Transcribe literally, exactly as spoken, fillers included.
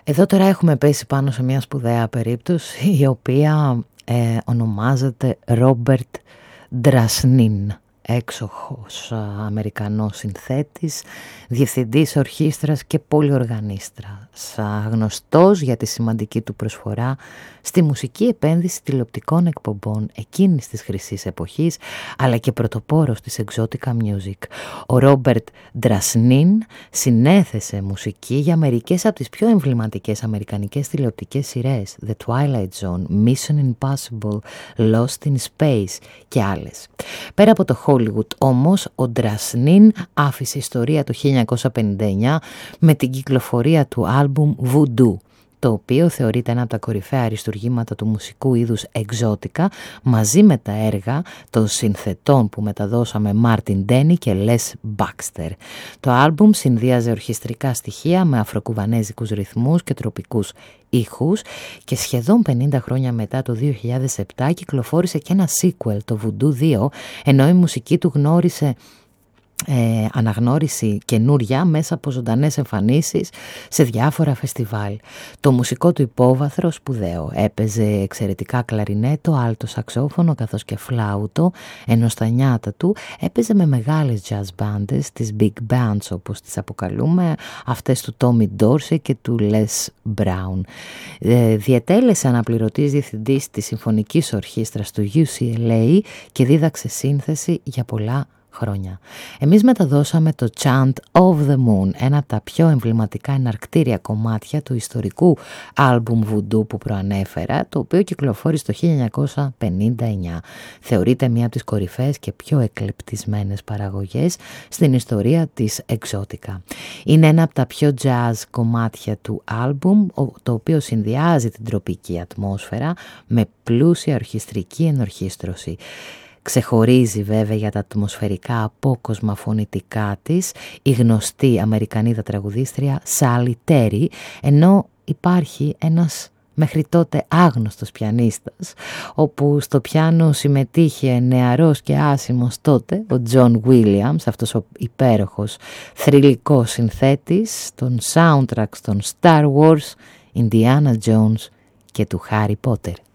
Εδώ τώρα έχουμε πέσει πάνω σε μια σπουδαία περίπτωση η οποία ε, ονομάζεται Ρόμπερτ Ντρασνίν, έξοχος Αμερικανός συνθέτης, διευθυντής ορχήστρας και πολυοργανίστρας, γνωστός για τη σημαντική του προσφορά στη μουσική επένδυση τηλεοπτικών εκπομπών εκείνης της χρυσής εποχής, αλλά και πρωτοπόρος της Exotica Music. Ο Ρόμπερτ Ντρασνίν συνέθεσε μουσική για μερικές από τις πιο εμβληματικές αμερικανικές τηλεοπτικές σειρές, The Twilight Zone, Mission Impossible, Lost in Space και άλλες. Πέρα από το Hollywood όμως, ο Ντρασνίν άφησε ιστορία το χίλια εννιακόσια πενήντα εννιά με την κυκλοφορία του άλμπουμ Voodoo, το οποίο θεωρείται ένα από τα κορυφαία αριστουργήματα του μουσικού είδους Exotica, μαζί με τα έργα των συνθετών που μεταδώσαμε Μάρτιν Ντένι και Λες Μπάξτερ. Το άλμπουμ συνδύαζε ορχιστρικά στοιχεία με αφροκουβανέζικους ρυθμούς και τροπικούς ήχους και σχεδόν πενήντα χρόνια μετά, το δύο χιλιάδες επτά, κυκλοφόρησε και ένα sequel, το Voodoo δύο, ενώ η μουσική του γνώρισε Ε, αναγνώριση καινούρια μέσα από ζωντανές εμφανίσεις σε διάφορα φεστιβάλ. Το μουσικό του υπόβαθρο σπουδαίο, έπαιζε εξαιρετικά κλαρινέτο, άλτο σαξόφωνο καθώς και φλάουτο, ενώ στα νιάτα του έπαιζε με μεγάλες jazz μπάντες, τις big bands όπως τις αποκαλούμε, αυτές του Tommy Dorsey και του Les Brown. Ε, διετέλεσε αναπληρωτής διευθυντής της Συμφωνικής Ορχήστρας του γιου σι ελ έι και δίδαξε σύνθεση για πολλά χρόνια. Εμείς μεταδώσαμε το Chant of the Moon, ένα από τα πιο εμβληματικά εναρκτήρια κομμάτια του ιστορικού άλμπουμ Voodoo που προανέφερα, το οποίο κυκλοφόρησε το χίλια εννιακόσια πενήντα εννιά. Θεωρείται μία από τις κορυφαίες και πιο εκλεπτισμένες παραγωγές στην ιστορία της Exotica. Είναι ένα από τα πιο jazz κομμάτια του άλμπουμ, το οποίο συνδυάζει την τροπική ατμόσφαιρα με πλούσια ορχιστρική ενορχήστρωση. Ξεχωρίζει βέβαια για τα ατμοσφαιρικά απόκοσμα φωνητικά της η γνωστή Αμερικανίδα τραγουδίστρια Σάλι Τέρι, ενώ υπάρχει ένας μέχρι τότε άγνωστος πιανίστας, όπου στο πιάνο συμμετείχε νεαρός και άσημος τότε ο Τζον Βίλιαμς, αυτός ο υπέροχος θρυλικός συνθέτης των soundtracks των Star Wars, Indiana Jones και του Harry Potter.